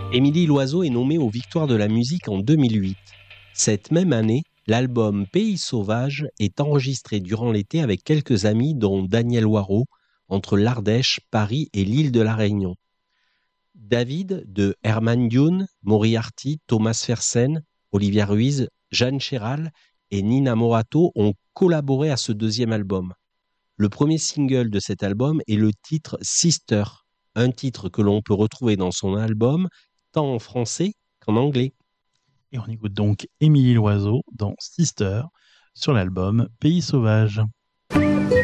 Émilie Loiseau est nommée aux Victoires de la musique en 2008. Cette même année, l'album Pays sauvage est enregistré durant l'été avec quelques amis dont Daniel Waro, entre l'Ardèche, Paris et l'île de la Réunion. David de Herman Dune, Moriarty, Thomas Fersen, Olivia Ruiz, Jeanne Chéral et Nina Morato ont collaboré à ce deuxième album. Le premier single de cet album est le titre Sister, un titre que l'on peut retrouver dans son album tant en français qu'en anglais. Et on écoute donc Émilie Loiseau dans Sister sur l'album Pays sauvage.